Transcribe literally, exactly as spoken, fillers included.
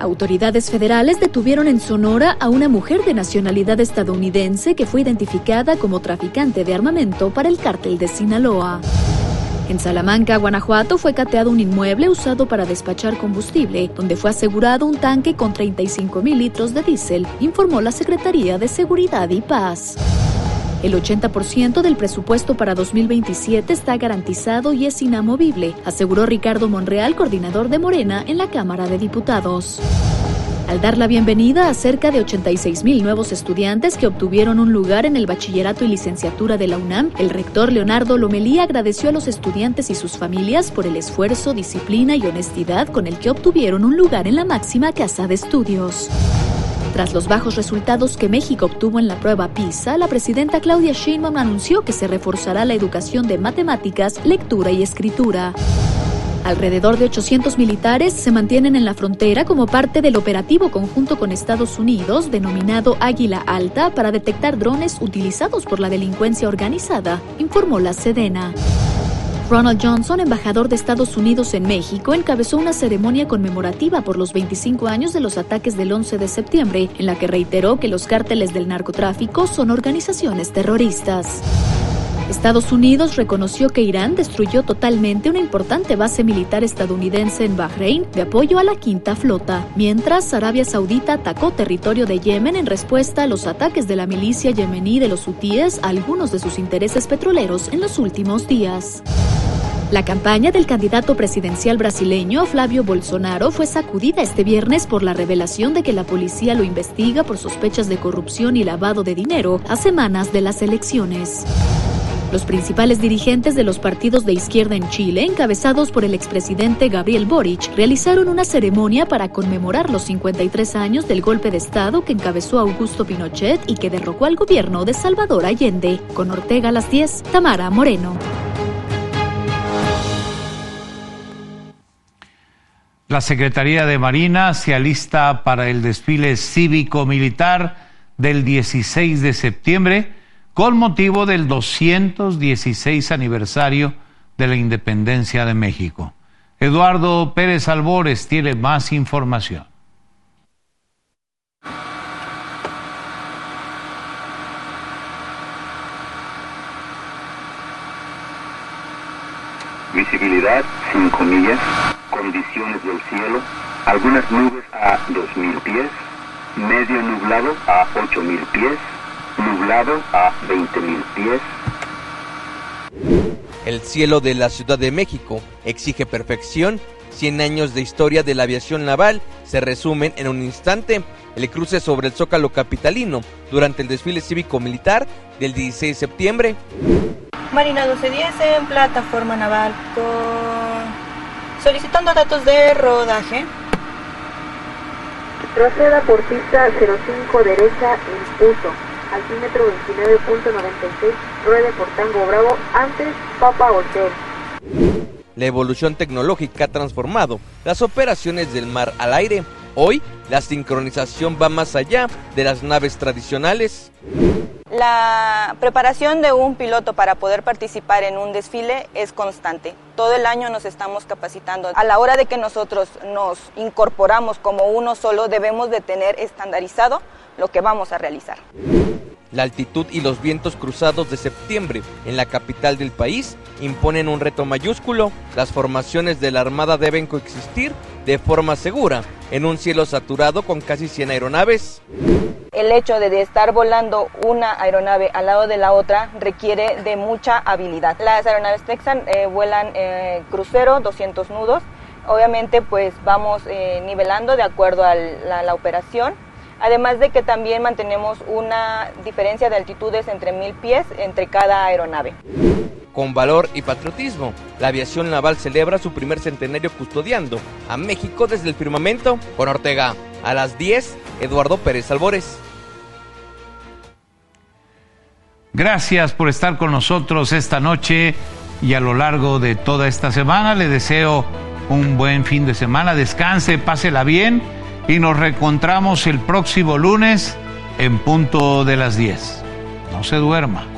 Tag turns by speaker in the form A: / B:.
A: Autoridades federales detuvieron en Sonora a una mujer de nacionalidad estadounidense que fue identificada como traficante de armamento para el cártel de Sinaloa. En Salamanca, Guanajuato, fue cateado un inmueble usado para despachar combustible, donde fue asegurado un tanque con treinta y cinco mil litros de diésel, informó la Secretaría de Seguridad y Paz. El ochenta por ciento del presupuesto para dos mil veintisiete está garantizado y es inamovible, aseguró Ricardo Monreal, coordinador de Morena en la Cámara de Diputados. Al dar la bienvenida a cerca de ochenta y seis mil nuevos estudiantes que obtuvieron un lugar en el bachillerato y licenciatura de la UNAM, el rector Leonardo Lomelí agradeció a los estudiantes y sus familias por el esfuerzo, disciplina y honestidad con el que obtuvieron un lugar en la máxima casa de estudios. Tras los bajos resultados que México obtuvo en la prueba PISA, la presidenta Claudia Sheinbaum anunció que se reforzará la educación de matemáticas, lectura y escritura. Alrededor de ochocientos militares se mantienen en la frontera como parte del operativo conjunto con Estados Unidos, denominado Águila Alta, para detectar drones utilizados por la delincuencia organizada, informó la Sedena. Ronald Johnson, embajador de Estados Unidos en México, encabezó una ceremonia conmemorativa por los veinticinco años de los ataques del once de septiembre, en la que reiteró que los cárteles del narcotráfico son organizaciones terroristas. Estados Unidos reconoció que Irán destruyó totalmente una importante base militar estadounidense en Bahrein de apoyo a la Quinta Flota, mientras Arabia Saudita atacó territorio de Yemen en respuesta a los ataques de la milicia yemení de los hutíes a algunos de sus intereses petroleros en los últimos días. La campaña del candidato presidencial brasileño Flávio Bolsonaro fue sacudida este viernes por la revelación de que la policía lo investiga por sospechas de corrupción y lavado de dinero a semanas de las elecciones. Los principales dirigentes de los partidos de izquierda en Chile, encabezados por el expresidente Gabriel Boric, realizaron una ceremonia para conmemorar los cincuenta y tres años del golpe de Estado que encabezó Augusto Pinochet y que derrocó al gobierno de Salvador Allende. Con Ortega a las diez, Tamara Moreno.
B: La Secretaría de Marina se alista para el desfile cívico-militar del dieciséis de septiembre con motivo del doscientos dieciséis aniversario de la Independencia de México. Eduardo Pérez Albores tiene más información.
C: Visibilidad cinco millas, condiciones del cielo, algunas nubes a dos mil pies, medio nublado a ocho mil pies, nublado a veinte mil pies.
D: El cielo de la Ciudad de México exige perfección. cien años de historia de la aviación naval se resumen en un instante. El cruce sobre el Zócalo capitalino durante el desfile cívico-militar del dieciséis de septiembre.
E: Marina doce diez en plataforma naval con... solicitando datos de rodaje.
F: Proceda por pista cero cinco derecha en uso. Altímetro veintinueve punto noventa y seis, ruede por Tango Bravo, antes Papa Hotel.
D: La evolución tecnológica ha transformado las operaciones del mar al aire. Hoy, la sincronización va más allá de las naves tradicionales.
E: La preparación de un piloto para poder participar en un desfile es constante. Todo el año nos estamos capacitando. A la hora de que nosotros nos incorporamos como uno solo, debemos de tener estandarizado lo que vamos a realizar.
D: La altitud y los vientos cruzados de septiembre en la capital del país imponen un reto mayúsculo. Las formaciones de la Armada deben coexistir de forma segura en un cielo saturado con casi cien aeronaves.
E: El hecho de estar volando una aeronave al lado de la otra requiere de mucha habilidad. Las aeronaves Texan eh, vuelan eh, crucero, doscientos nudos. Obviamente pues vamos eh, nivelando de acuerdo a la, la operación. Además de que también mantenemos una diferencia de altitudes entre mil pies entre cada aeronave.
D: Con valor y patriotismo, la aviación naval celebra su primer centenario custodiando a México desde el firmamento. Con Ortega, a las diez, Eduardo Pérez Albores.
B: Gracias por estar con nosotros esta noche y a lo largo de toda esta semana. Le deseo un buen fin de semana, descanse, pásela bien. Y nos reencontramos el próximo lunes en punto de las diez. No se duerma.